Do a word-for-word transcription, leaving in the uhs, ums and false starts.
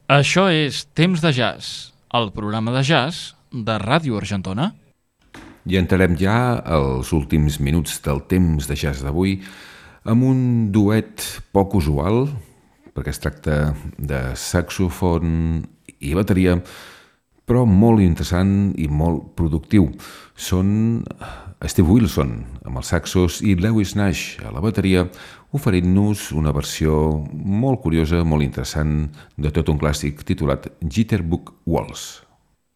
Això és Temps de Jazz, el programa de jazz de Ràdio Argentona. I entrarem ja als últims minuts del Temps de Jazz d'avui amb un duet poc usual, perquè es tracta de saxofon i bateria, però molt interessant i molt productiu. Són Steve Wilson amb els saxos i Lewis Nash a la bateria, oferint-nos una versió molt curiosa, molt interessant de tot un clàssic titulat Jitterbug Waltz.